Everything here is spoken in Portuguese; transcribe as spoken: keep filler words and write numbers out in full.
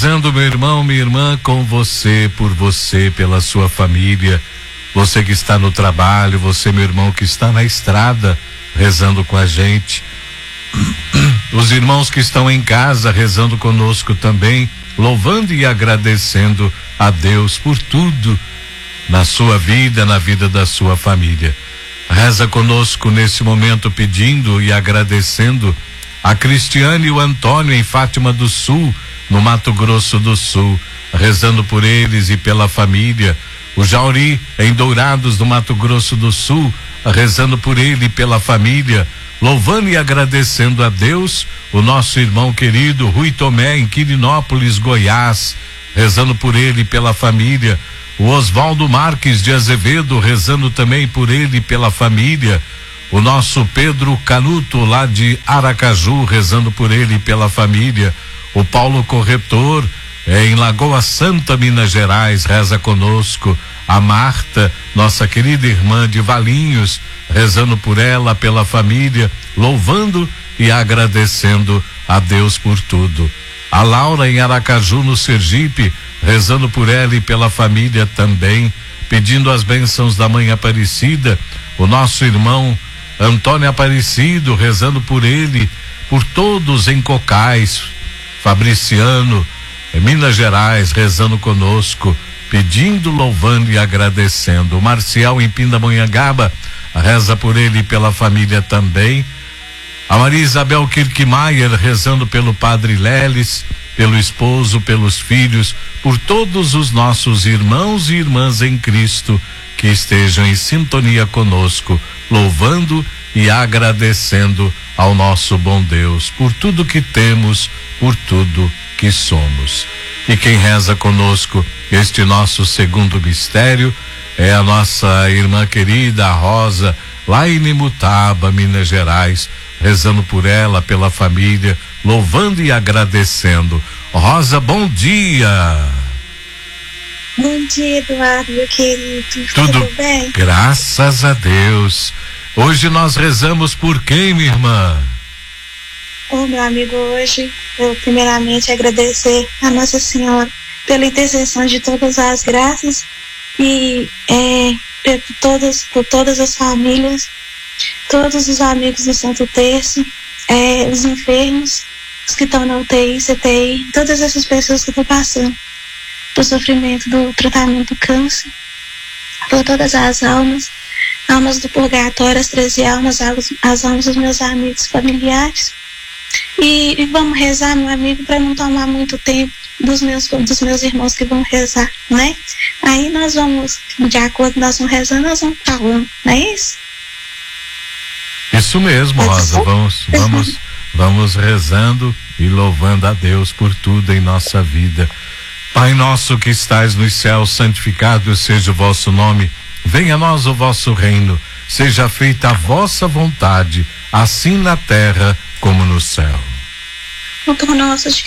rezando, meu irmão, minha irmã, com você, por você, pela sua família, você que está no trabalho, você, meu irmão, que está na estrada, rezando com a gente, os irmãos que estão em casa, rezando conosco também, louvando e agradecendo a Deus por tudo na sua vida, na vida da sua família. Reza conosco nesse momento, pedindo e agradecendo a Cristiane e o Antônio em Fátima do Sul, no Mato Grosso do Sul, rezando por eles e pela família. O Jauri em Dourados, no Mato Grosso do Sul, rezando por ele e pela família, louvando e agradecendo a Deus. O nosso irmão querido Rui Tomé em Quirinópolis, Goiás, rezando por ele e pela família. O Oswaldo Marques de Azevedo, rezando também por ele e pela família. O nosso Pedro Canuto, lá de Aracaju, rezando por ele e pela família. O Paulo Corretor, é, em Lagoa Santa, Minas Gerais, reza conosco. A Marta, nossa querida irmã de Valinhos, rezando por ela, pela família, louvando e agradecendo a Deus por tudo. A Laura em Aracaju, no Sergipe, rezando por ela e pela família também, pedindo as bênçãos da Mãe Aparecida. O nosso irmão Antônio Aparecido, rezando por ele, por todos em Cocais. Fabriciano, em Minas Gerais, rezando conosco, pedindo, louvando e agradecendo. O Marcial em Pindamonhangaba, reza por ele e pela família também. A Maria Isabel Kirkmaier, rezando pelo Padre Leles, pelo esposo, pelos filhos, por todos os nossos irmãos e irmãs em Cristo que estejam em sintonia conosco, louvando e agradecendo ao nosso bom Deus por tudo que temos, por tudo que somos. E quem reza conosco este nosso segundo mistério é a nossa irmã querida, a Rosa, lá em Nimutaba, Minas Gerais, rezando por ela, pela família, louvando e agradecendo. Rosa, bom dia. Bom dia, Eduardo, meu querido. Tudo, Tudo bem? Graças a Deus. Hoje nós rezamos por quem, minha irmã? Ô, meu amigo, hoje eu primeiramente agradecer a Nossa Senhora pela intercessão de todas as graças e é, por, todas, por todas as famílias, todos os amigos do Santo Terço, é, os enfermos, os que estão na U T I, C T I, todas essas pessoas que estão passando por sofrimento do tratamento do câncer, por todas as almas, almas do purgatório, as treze almas, as, as almas dos meus amigos familiares. E, e vamos rezar, meu amigo, para não tomar muito tempo dos meus, dos meus irmãos que vão rezar, né? Aí nós vamos, de acordo, nós vamos rezando, nós vamos falando, não é isso? Isso mesmo, Rosa, vamos, vamos, vamos rezando e louvando a Deus por tudo em nossa vida. Pai nosso que estais nos céus, santificado seja o vosso nome, venha a nós o vosso reino, seja feita a vossa vontade, assim na terra como no céu. O pão nosso de